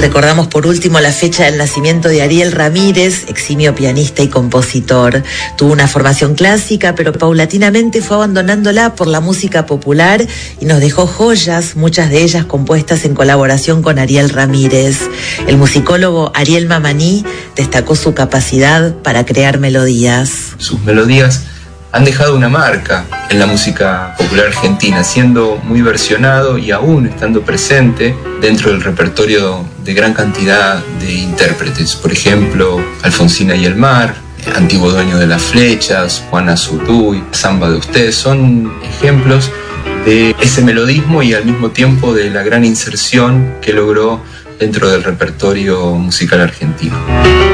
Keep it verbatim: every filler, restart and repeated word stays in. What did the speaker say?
Recordamos por último la fecha del nacimiento de Ariel Ramírez, eximio pianista y compositor. Tuvo una formación clásica, pero paulatinamente fue abandonándola por la música popular y nos dejó joyas, muchas de ellas compuestas en colaboración con Ariel Ramírez. El musicólogo Ariel Mamaní destacó su capacidad para crear melodías. Sus melodías han dejado una marca en la música popular argentina, siendo muy versionado y aún estando presente dentro del repertorio de gran cantidad de intérpretes. Por ejemplo, Alfonsina y el Mar, Antiguo Dueño de las Flechas, Juana Zurduy, Samba de Usted, son ejemplos de ese melodismo y al mismo tiempo de la gran inserción que logró dentro del repertorio musical argentino.